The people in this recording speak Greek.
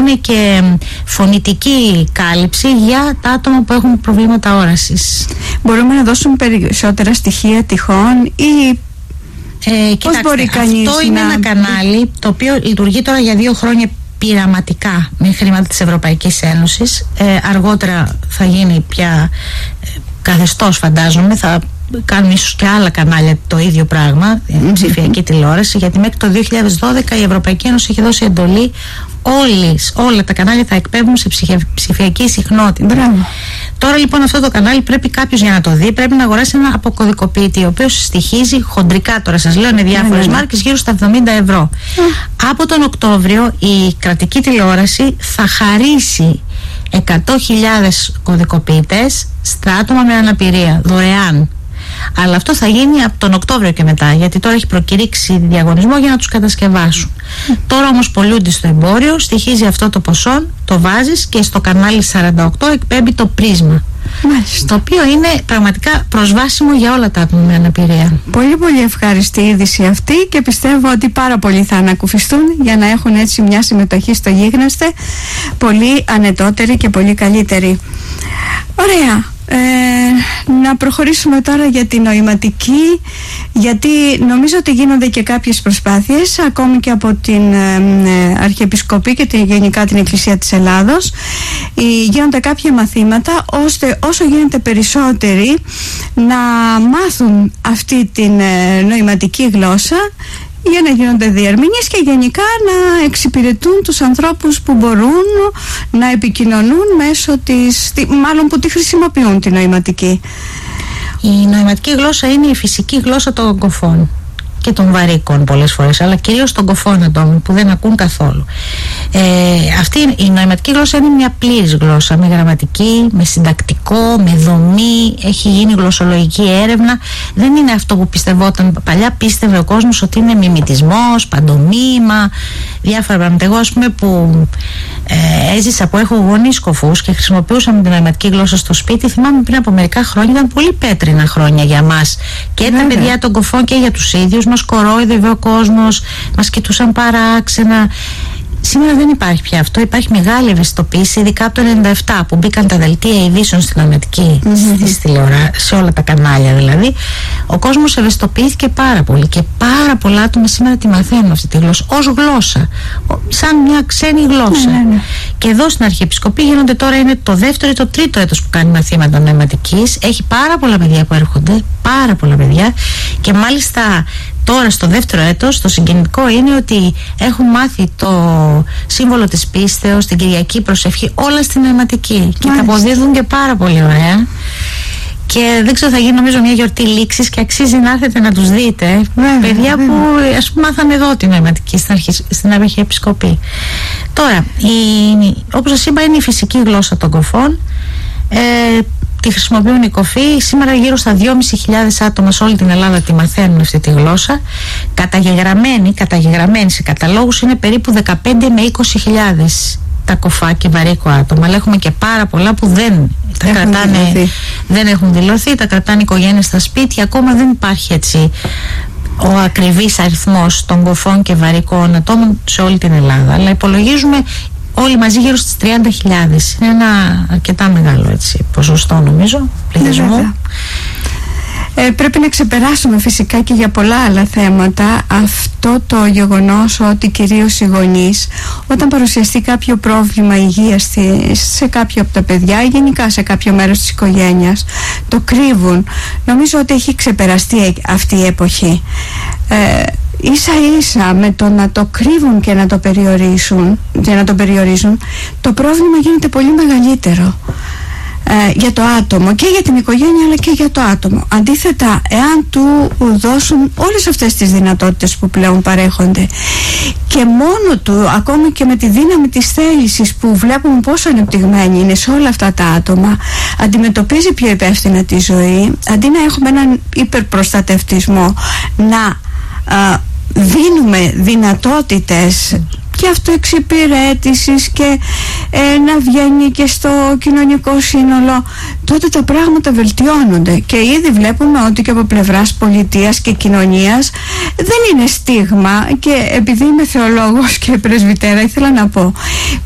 έχουν και φωνητική κάλυψη για τα άτομα που έχουν προβλήματα όρασης. Μπορούμε να δώσουμε περισσότερα στοιχεία τυχόν ή πώς μπορεί κανείς? Αυτό είναι ένα κανάλι το οποίο λειτουργεί τώρα για 2 χρόνια πειραματικά με χρήματα της Ευρωπαϊκής Ένωσης. Αργότερα θα γίνει πια καθεστώς, φαντάζομαι, θα κάνουν ίσως και άλλα κανάλια το ίδιο πράγμα, ψηφιακή τηλεόραση, γιατί μέχρι το 2012 η Ευρωπαϊκή Ένωση έχει δώσει εντολή όλα τα κανάλια θα εκπέμπουν σε ψηφιακή συχνότητα. Μπράβο. Τώρα λοιπόν αυτό το κανάλι πρέπει κάποιος, για να το δει, πρέπει να αγοράσει ένα αποκωδικοποιητή, ο οποίος στοιχίζει χοντρικά, τώρα σας λέω, είναι διάφορες μάρκες, γύρω στα 70 ευρώ. Από τον Οκτώβριο η κρατική τηλεόραση θα χαρίσει 100.000 κωδικοποιητές στα άτομα με αναπηρία, δωρεάν. Αλλά αυτό θα γίνει από τον Οκτώβριο και μετά, γιατί τώρα έχει προκηρύξει διαγωνισμό για να τους κατασκευάσουν. Τώρα όμως πωλούνται στο εμπόριο, στοιχίζει αυτό το ποσό, το βάζεις και στο κανάλι 48 εκπέμπει το πρίσμα. Το οποίο είναι πραγματικά προσβάσιμο για όλα τα άτομα με αναπηρία. Πολύ πολύ ευχάριστη είδηση αυτή και πιστεύω ότι πάρα πολλοί θα ανακουφιστούν για να έχουν έτσι μια συμμετοχή στο γίγνεσθε πολύ ανετότερη και πολύ καλύτερη. Ωραία. Να προχωρήσουμε τώρα για την νοηματική, γιατί νομίζω ότι γίνονται και κάποιες προσπάθειες ακόμη και από την Αρχιεπισκοπή και γενικά την Εκκλησία της Ελλάδος. Γίνονται κάποια μαθήματα ώστε όσο γίνεται περισσότεροι να μάθουν αυτή την νοηματική γλώσσα, για να γίνονται διερμηνείς και γενικά να εξυπηρετούν τους ανθρώπους που μπορούν να επικοινωνούν μέσω μάλλον που τη χρησιμοποιούν τη νοηματική. Η νοηματική γλώσσα είναι η φυσική γλώσσα των ογκοφών και των βαρύκων πολλές φορές, αλλά κυρίως των κοφών ατόμων που δεν ακούν καθόλου. Αυτή η νοηματική γλώσσα είναι μια πλήρης γλώσσα, με γραμματική, με συντακτικό, με δομή, έχει γίνει γλωσσολογική έρευνα. Δεν είναι αυτό που πιστευόταν παλιά. Πίστευε ο κόσμος ότι είναι μιμητισμός, παντομήμα, διάφορα πράγματα. Εγώ, ας πούμε, που έζησα, που έχω γονείς κοφούς και χρησιμοποιούσαμε την νοηματική γλώσσα στο σπίτι, θυμάμαι πριν από μερικά χρόνια, ήταν πολύ πέτρινα χρόνια για μας και τα παιδιά των κοφών και για τους ίδιους. Μας κορόιδευε ο κόσμος, μας κοιτούσαν παράξενα. Σήμερα δεν υπάρχει πια αυτό. Υπάρχει μεγάλη ευαισθητοποίηση, ειδικά από το 1997 που μπήκαν τα δελτία ειδήσεων στη νοηματική, στις σε όλα τα κανάλια δηλαδή. Ο κόσμος ευαισθητοποιήθηκε πάρα πολύ και πάρα πολλά άτομα σήμερα τη μαθαίνουν αυτή τη γλώσσα ως γλώσσα, σαν μια ξένη γλώσσα. Και εδώ στην Αρχιεπισκοπή γίνονται τώρα, είναι το 2ο ή το 3ο έτος που κάνει μαθήματα νοηματικής. Έχει πάρα πολλά παιδιά που έρχονται, πάρα πολλά παιδιά, και μάλιστα τώρα στο 2ο έτος το συγκινητικό είναι ότι έχουν μάθει το σύμβολο της πίστεως, την Κυριακή προσευχή, όλα στην νοηματική και τα αποδίδουν και πάρα πολύ ωραία. Και δεν ξέρω, θα γίνει νομίζω μια γιορτή λήξης και αξίζει να έρθετε να τους δείτε. Παιδιά που ας πούμε μάθανε εδώ την νοηματική στην Αρχιεπισκοπή. Τώρα, όπως σας είπα, είναι η φυσική γλώσσα των κοφών. Τη χρησιμοποιούν οι κοφοί. Σήμερα γύρω στα 2.500 άτομα σε όλη την Ελλάδα τη μαθαίνουν αυτή τη γλώσσα. Καταγεγραμμένοι σε καταλόγους είναι περίπου 15 με 20.000 τα κοφά και βαρύκο άτομα. Αλλά έχουμε και πάρα πολλά που δεν έχουν δηλωθεί, τα κρατάνε οικογένειες στα σπίτια. Ακόμα δεν υπάρχει έτσι ο ακριβής αριθμός των κοφών και βαρύκων ατόμων σε όλη την Ελλάδα. Αλλά υπολογίζουμε όλοι μαζί γύρω στις 30.000. Είναι ένα αρκετά μεγάλο ποσοστό, νομίζω, πληθυσμού. Πρέπει να ξεπεράσουμε φυσικά και για πολλά άλλα θέματα αυτό το γεγονός ότι κυρίως οι γονείς, όταν παρουσιαστεί κάποιο πρόβλημα υγείας σε κάποιο από τα παιδιά ή γενικά σε κάποιο μέρος της οικογένειας, το κρύβουν. Νομίζω ότι έχει ξεπεραστεί αυτή η εποχή. Ίσα ίσα με το να το κρύβουν και να το περιορίζουν, το πρόβλημα γίνεται πολύ μεγαλύτερο για το άτομο και για την οικογένεια, αλλά και για το άτομο. Αντίθετα, εάν του δώσουν όλες αυτές τις δυνατότητες που πλέον παρέχονται και μόνο του, ακόμη και με τη δύναμη της θέλησης που βλέπουμε πόσο ανεπτυγμένη είναι σε όλα αυτά τα άτομα, αντιμετωπίζει πιο υπεύθυνα τη ζωή, αντί να έχουμε έναν υπερπροστατευτισμό, να δίνουμε δυνατότητες και αυτοεξυπηρέτησης και να βγαίνει και στο κοινωνικό σύνολο, τότε τα πράγματα βελτιώνονται και ήδη βλέπουμε ότι και από πλευράς πολιτείας και κοινωνίας δεν είναι στίγμα. Και επειδή είμαι θεολόγος και πρεσβυτέρα, ήθελα να πω,